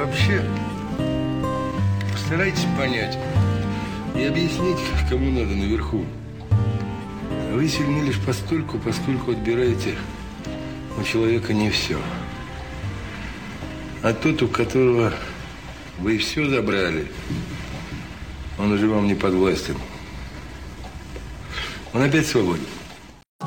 Вообще, постарайтесь понять и объяснить, кому надо наверху. Вы сильны лишь постольку, поскольку отбираете у человека не все. А тот, у которого вы все забрали, он уже вам не подвластен. Он опять свободен.